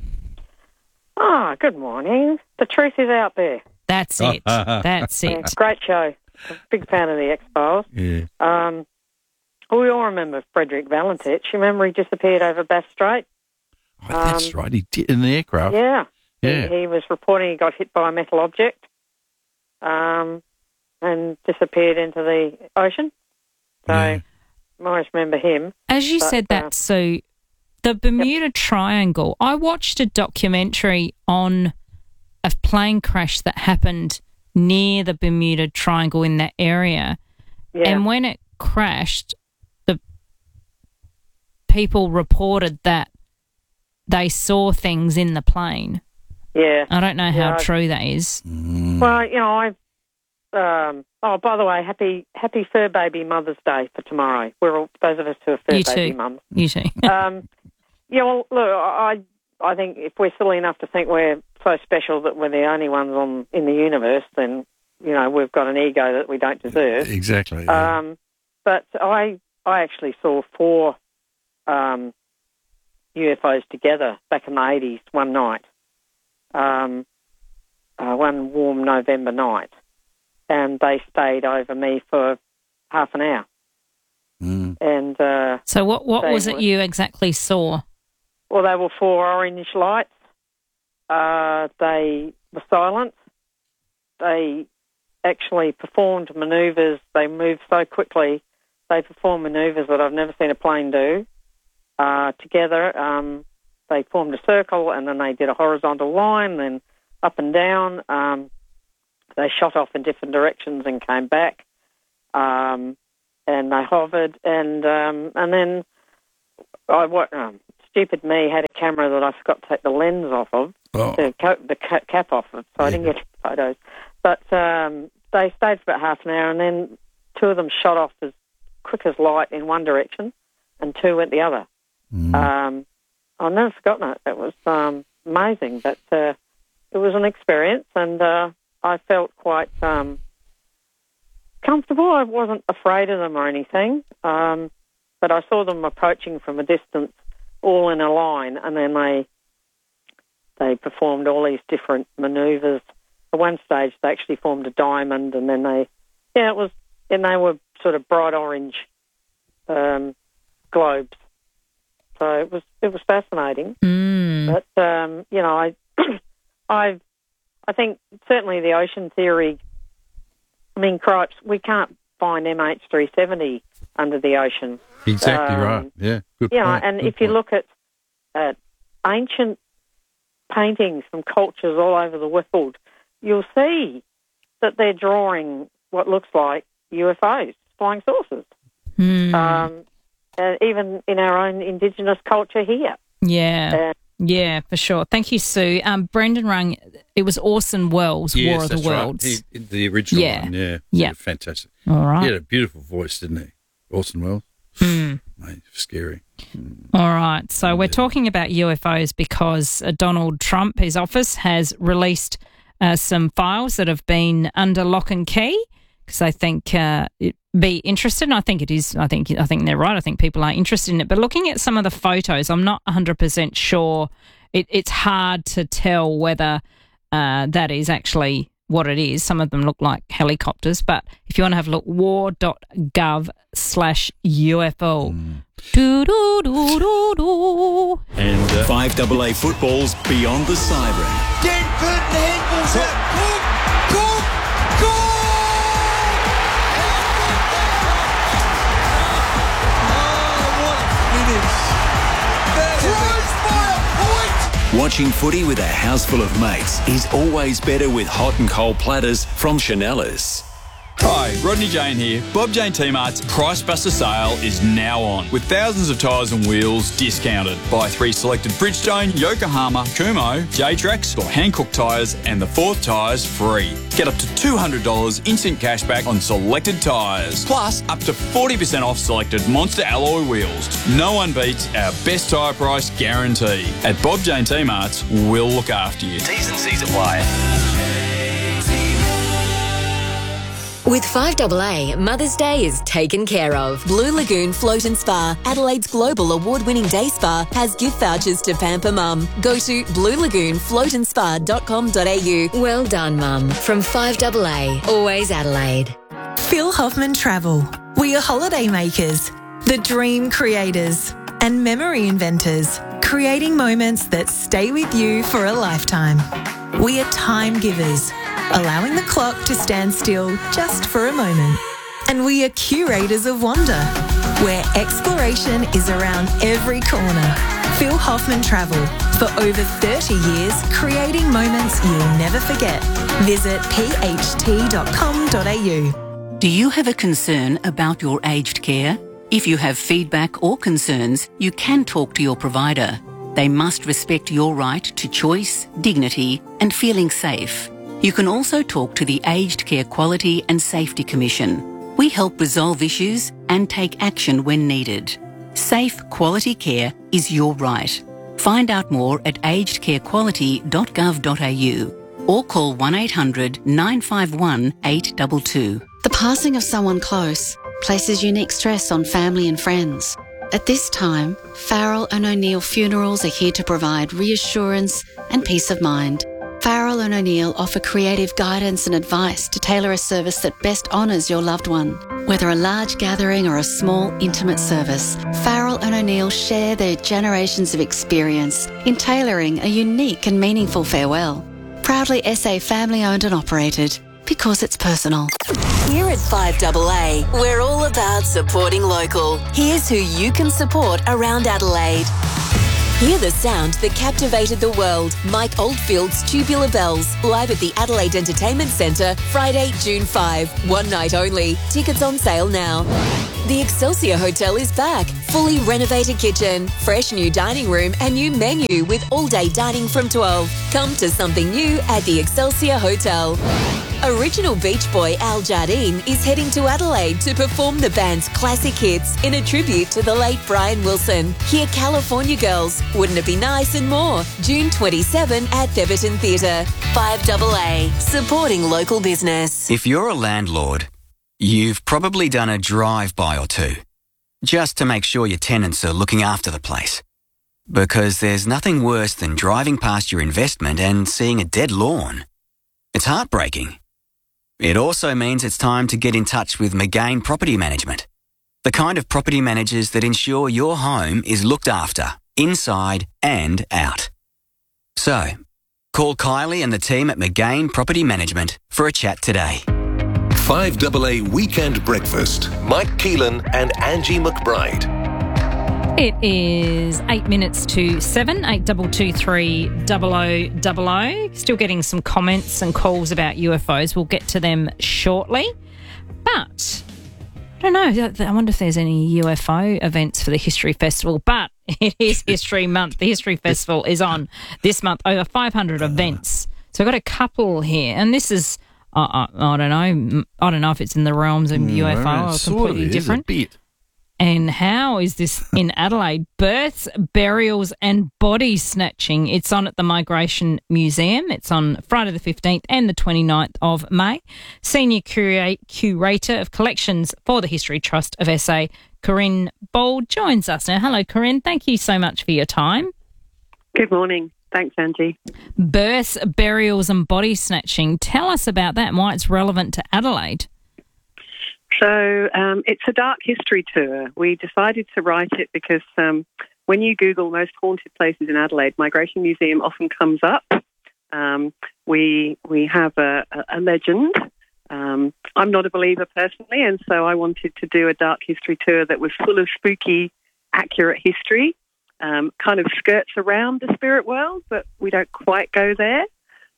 Good morning. The truth is out there. That's it. That's it. Yeah, great show. I'm a big fan of the X-Files. Yeah. We all remember Frederick Valentich. You remember he disappeared over Bass Strait? Oh, that's right. He did in the aircraft. Yeah. Yeah. He was reporting he got hit by a metal object and disappeared into the ocean. So I always remember him. As you said that, Sue, the Bermuda Triangle, I watched a documentary on a plane crash that happened near the Bermuda Triangle in that area. Yeah. And when it crashed, the people reported that they saw things in the plane. Yeah. I don't know how true that is. Well, by the way, happy Fur Baby Mother's Day for tomorrow. We're all, those of us who are Fur Baby mums. You too. Well, look, I think if we're silly enough to think we're so special that we're the only ones in the universe, then, we've got an ego that we don't deserve. Exactly. Yeah. But I actually saw 4 UFOs together back in the 80s one night. one warm November night, and they stayed over me for half an hour. And so what was it you exactly saw? Well, they were 4 orange lights. They were silent. They actually performed manoeuvres. They moved so quickly. They performed manoeuvres that I've never seen a plane do. Together, they formed a circle, and then they did a horizontal line, then up and down. They shot off in different directions and came back. And they hovered, and then stupid me had a camera that I forgot to take the lens off of, the cap off of, so I didn't get photos. But they stayed for about half an hour, and then 2 of them shot off as quick as light in one direction, and 2 went the other. I've never forgotten it. It was amazing, but it was an experience, and I felt quite comfortable. I wasn't afraid of them or anything, but I saw them approaching from a distance, all in a line, and then they performed all these different manoeuvres. At one stage, they actually formed a diamond, and then they were sort of bright orange globes. So it was fascinating. But I think certainly the ocean theory. I mean, cripes, we can't find MH370 under the ocean. Exactly right. Yeah, good point. And if you look at ancient paintings from cultures all over the world, you'll see that they're drawing what looks like UFOs, flying saucers. Even in our own Indigenous culture here. Yeah. Yeah, for sure. Thank you, Sue. Brendan rang, it was Orson Welles, War of the Worlds. Right. The original one, yeah. Yeah. Fantastic. All right. He had a beautiful voice, didn't he? Orson Welles. Mate, scary. All right. So we're talking about UFOs because Donald Trump, his office, has released some files that have been under lock and key because I think it'd be interested. And I think it is. I think they're right. I think people are interested in it. But looking at some of the photos, I'm not 100% sure. It's hard to tell whether that is actually what it is. Some of them look like helicopters. But if you want to have a look, war.gov/UFO. And 5AA football's Beyond the Siren. Denford, the handball's out. Goal! Watching footy with a house full of mates is always better with hot and cold platters from Chanellas. Hi, Rodney Jane here. Bob Jane T-Mart's Price Buster sale is now on, with thousands of tyres and wheels discounted. Buy 3 selected Bridgestone, Yokohama, Kumho, J-Trax or Hankook tyres and the 4th tyres free. Get up to $200 instant cashback on selected tyres, plus up to 40% off selected Monster alloy wheels. No one beats our best tyre price guarantee. At Bob Jane T-Mart's, we'll look after you. T's and C's apply. With 5AA, Mother's Day is taken care of. Blue Lagoon Float and Spa, Adelaide's global award-winning day spa, has gift vouchers to pamper Mum. Go to bluelagoonfloatandspa.com.au. Well done, Mum. From 5AA, always Adelaide. Phil Hoffman Travel. We are holiday makers, the dream creators, and memory inventors, creating moments that stay with you for a lifetime. We are time givers, allowing the clock to stand still just for a moment. And we are curators of wonder, where exploration is around every corner. Phil Hoffman Travel, for over 30 years, creating moments you'll never forget. Visit pht.com.au. Do you have a concern about your aged care? If you have feedback or concerns, you can talk to your provider. They must respect your right to choice, dignity, and feeling safe. You can also talk to the Aged Care Quality and Safety Commission. We help resolve issues and take action when needed. Safe, quality care is your right. Find out more at agedcarequality.gov.au or call 1800 951 822. The passing of someone close places unique stress on family and friends. At this time, Farrell and O'Neill Funerals are here to provide reassurance and peace of mind. Farrell and O'Neill offer creative guidance and advice to tailor a service that best honours your loved one. Whether a large gathering or a small, intimate service, Farrell and O'Neill share their generations of experience in tailoring a unique and meaningful farewell. Proudly SA family-owned and operated, because it's personal. Here at 5AA, we're all about supporting local. Here's who you can support around Adelaide. Hear the sound that captivated the world. Mike Oldfield's Tubular Bells, live at the Adelaide Entertainment Centre, Friday, June 5. One night only. Tickets on sale now. The Excelsior Hotel is back. Fully renovated kitchen, fresh new dining room and new menu with all-day dining from 12. Come to something new at the Excelsior Hotel. Original Beach Boy Al Jardine is heading to Adelaide to perform the band's classic hits in a tribute to the late Brian Wilson. Hear California Girls, Wouldn't It Be Nice and more. June 27 at Theberton Theatre. 5AA, supporting local business. If you're a landlord, you've probably done a drive-by or two, just to make sure your tenants are looking after the place. Because there's nothing worse than driving past your investment and seeing a dead lawn. It's heartbreaking. It also means it's time to get in touch with McGain Property Management, the kind of property managers that ensure your home is looked after, inside and out. So, call Kylie and the team at McGain Property Management for a chat today. 5AA Weekend Breakfast. Mike Keelan and Angie McBride. It is 8 minutes to 7, 8223 0000. Still getting some comments and calls about UFOs. We'll get to them shortly. But I don't know. I wonder if there's any UFO events for the History Festival. But it is History Month. The History Festival is on this month. Over 500 events. So I've got a couple here. And this is, I don't know. I don't know if it's in the realms of UFO or completely different. A bit. And how is this in Adelaide? Births, burials and body snatching. It's on at the Migration Museum. It's on Friday the 15th and the 29th of May. Senior Curator of Collections for the History Trust of SA, Corinne Bold, joins us now. Hello, Corinne. Thank you so much for your time. Good morning. Thanks, Angie. Births, burials and body snatching. Tell us about that and why it's relevant to Adelaide. So it's a dark history tour. We decided to write it because when you Google most haunted places in Adelaide, Migration Museum often comes up. We have a legend. I'm not a believer personally, and so I wanted to do a dark history tour that was full of spooky, accurate history, kind of skirts around the spirit world, but we don't quite go there.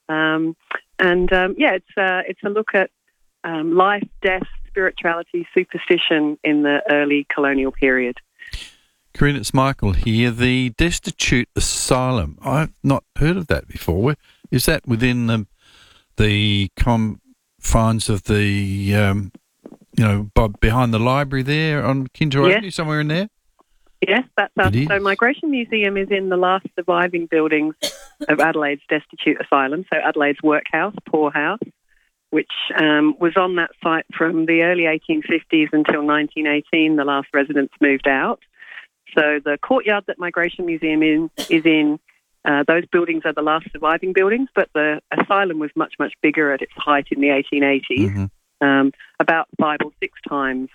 It's a look at life, death, spirituality, superstition in the early colonial period. Corinne, it's Michael here. The Destitute Asylum. I've not heard of that before. Is that within the confines of the, behind the library there on Kinta Avenue, somewhere in there? Yes, that's us. So Migration Museum is in the last surviving buildings of Adelaide's Destitute Asylum, so Adelaide's workhouse, poorhouse, which was on that site from the early 1850s until 1918. The last residents moved out. So the courtyard that Migration Museum is in, those buildings are the last surviving buildings, but the asylum was much, much bigger at its height in the 1880s, about 5 or 6 times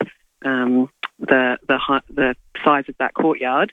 the size of that courtyard.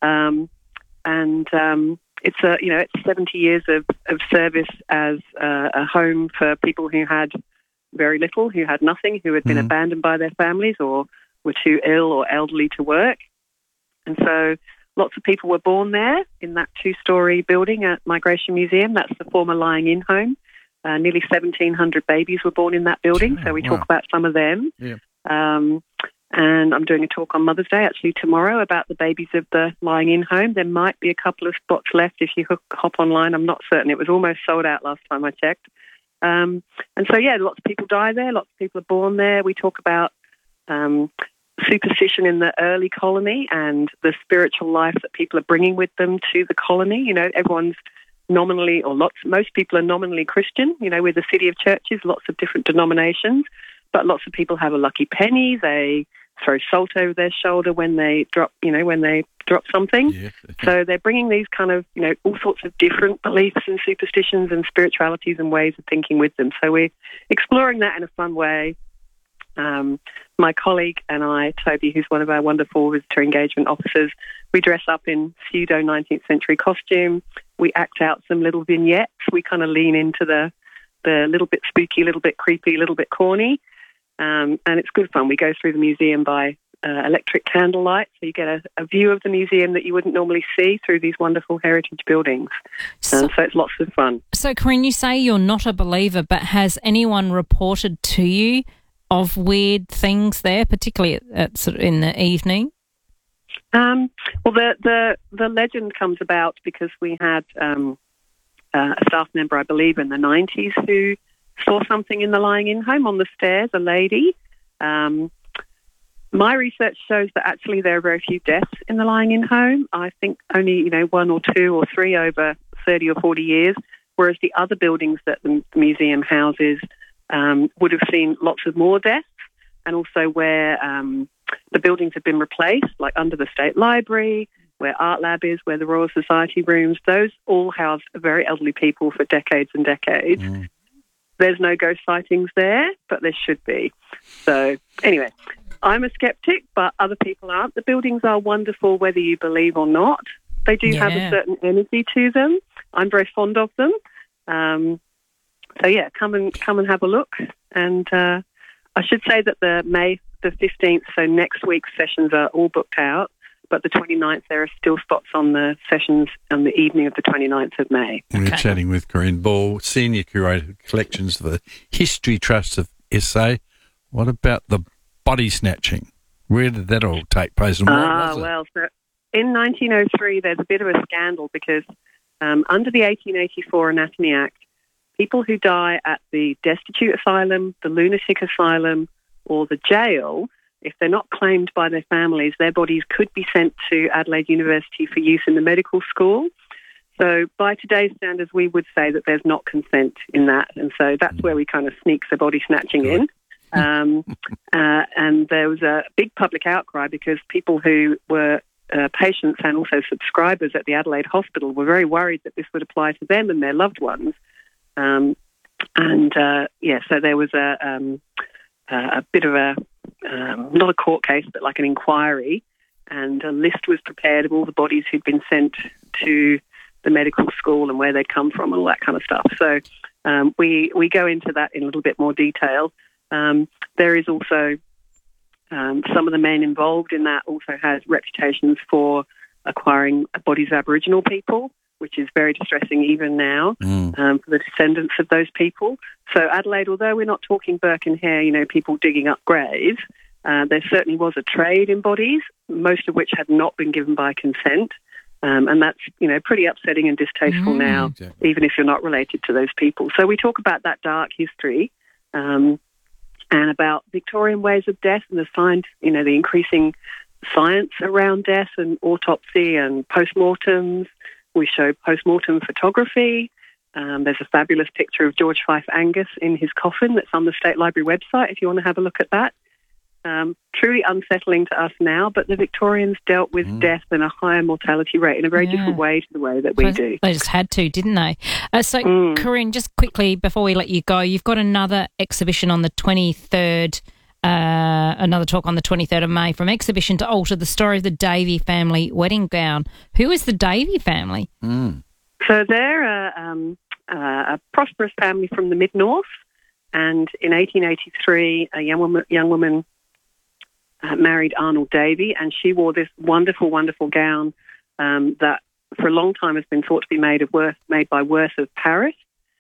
It's 70 years of service as a home for people who had very little, who had nothing, who had been abandoned by their families or were too ill or elderly to work. And so lots of people were born there in that 2-storey building at Migration Museum. That's the former lying-in home. Nearly 1,700 babies were born in that building, so we talk about some of them. Yeah. And I'm doing a talk on Mother's Day, actually, tomorrow about the babies of the lying-in home. There might be a couple of spots left if you hop online. I'm not certain. It was almost sold out last time I checked. Lots of people die there. Lots of people are born there. We talk about superstition in the early colony and the spiritual life that people are bringing with them to the colony. You know, everyone's nominally, most people are nominally Christian. You know, we're the city of churches, lots of different denominations. But lots of people have a lucky penny. They throw salt over their shoulder when they drop something. Yeah. So they're bringing these kind of, all sorts of different beliefs and superstitions and spiritualities and ways of thinking with them. So we're exploring that in a fun way. My colleague and I, Toby, who's one of our wonderful visitor engagement officers, we dress up in pseudo 19th century costume. We act out some little vignettes. We kind of lean into the little bit spooky, little bit creepy, little bit corny. And it's good fun. We go through the museum by electric candlelight, so you get a view of the museum that you wouldn't normally see through these wonderful heritage buildings. So it's lots of fun. So, Corinne, you say you're not a believer, but has anyone reported to you of weird things there, particularly at sort of in the evening? Well, the legend comes about because we had a staff member, I believe, in the 90s who saw something in the lying-in home on the stairs, a lady. My research shows that actually there are very few deaths in the lying-in home. I think only, 1 or 2 or 3 over 30 or 40 years, whereas the other buildings that the museum houses would have seen lots of more deaths, and also where the buildings have been replaced, like under the State Library, where Art Lab is, where the Royal Society rooms, those all house very elderly people for decades and decades. Mm. There's no ghost sightings there, but there should be. So anyway, I'm a skeptic, but other people aren't. The buildings are wonderful whether you believe or not. They do have a certain energy to them. I'm very fond of them. So yeah, come and have a look. And I should say that the May the 15th, so next week's sessions are all booked out, but the 29th there are still spots on the sessions on the evening of the 29th of May. We're chatting with Corinne Ball, Senior Curator of Collections for the History Trust of SA. What about the body snatching? Where did that all take place? And what was it? Well, so in 1903 there's a bit of a scandal because under the 1884 Anatomy Act, people who die at the destitute asylum, the lunatic asylum, or the jail, if they're not claimed by their families, their bodies could be sent to Adelaide University for use in the medical school. So by today's standards, we would say that there's not consent in that. And so that's where we kind of sneak the body snatching in. And there was a big public outcry because people who were patients and also subscribers at the Adelaide Hospital were very worried that this would apply to them and their loved ones. So there was a bit of a, not a court case, but like an inquiry, and a list was prepared of all the bodies who'd been sent to the medical school and where they'd come from and all that kind of stuff. So we go into that in a little bit more detail. There is also some of the men involved in that also has reputations for acquiring bodies of Aboriginal people, which is very distressing even now for the descendants of those people. So Adelaide, although we're not talking Burke and Hare, people digging up graves, there certainly was a trade in bodies, most of which had not been given by consent. And that's, pretty upsetting and distasteful now, even if you're not related to those people. So we talk about that dark history and about Victorian ways of death and the increasing science around death and autopsy and postmortems. We show postmortem photography. There's a fabulous picture of George Fife Angus in his coffin that's on the State Library website if you want to have a look at that. Truly unsettling to us now, but the Victorians dealt with death and a higher mortality rate in a very different way to the way that we do. They just had to, didn't they? Corinne, just quickly before we let you go, you've got another exhibition on the 23rd, another talk on the 23rd of May, From Exhibition to Altar, the story of the Davey family wedding gown. Who is the Davey family? So they're a prosperous family from the mid-north, and in 1883 a young woman married Arnold Davey, and she wore this wonderful, wonderful gown that for a long time has been thought to be made by Worth of Paris.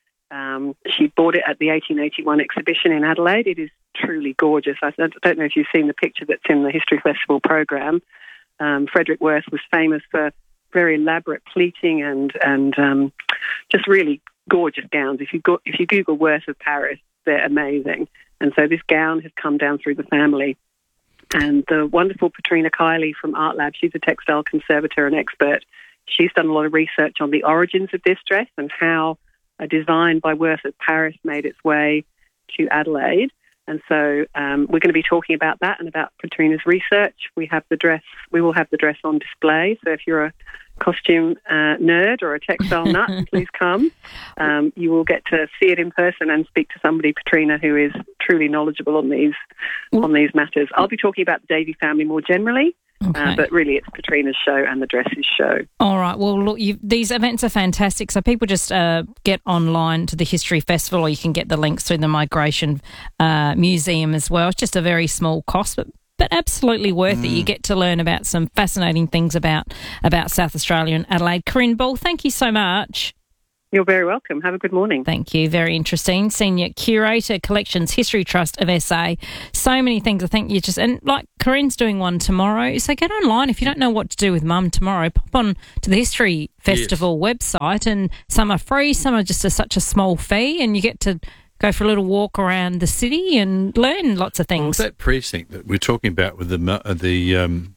She bought it at the 1881 exhibition in Adelaide. It is truly gorgeous. I don't know if you've seen the picture that's in the History Festival program. Frederick Worth was famous for very elaborate pleating and just really gorgeous gowns. If you Google Worth of Paris, they're amazing. And so this gown has come down through the family. And the wonderful Patrina Kiley from Art Lab, she's a textile conservator and expert. She's done a lot of research on the origins of this dress and how a design by Worth of Paris made its way to Adelaide. And so we're going to be talking about that and about Katrina's research. We will have the dress on display. So if you're a costume nerd or a textile nut, please come. You will get to see it in person and speak to somebody, Katrina, who is truly knowledgeable on these matters. I'll be talking about the Davey family more generally. Okay. But really it's Katrina's show and the dresses show. All right. Well, look, these events are fantastic. So people just get online to the History Festival, or you can get the links through the Migration Museum as well. It's just a very small cost, but absolutely worth it. You get to learn about some fascinating things about South Australia and Adelaide. Corinne Ball, thank you so much. You're very welcome. Have a good morning. Thank you. Very interesting. Senior Curator, Collections History Trust of SA. So many things. I think and like Corinne's doing one tomorrow. So get online. If you don't know what to do with Mum tomorrow, pop on to the History Festival website, and some are free, some are just such a small fee, and you get to go for a little walk around the city and learn lots of things. Well, that precinct that we're talking about with the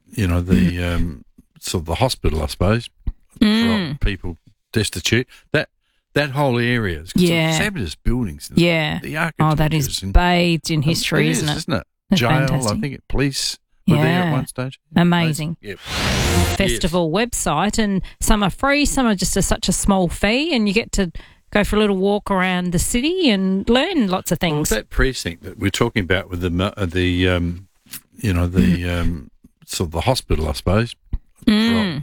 sort of the hospital, I suppose, for people destitute, that whole area has got some fabulous buildings. Yeah. The architecture. That is bathed in history, isn't it? Isn't it? That's Jail, fantastic. I think police were there at one stage. Amazing. Yep. Festival website, and some are free, some are just such a small fee, and you get to go for a little walk around the city and learn lots of things. Well, that precinct that we're talking about with the sort of the hospital, I suppose, for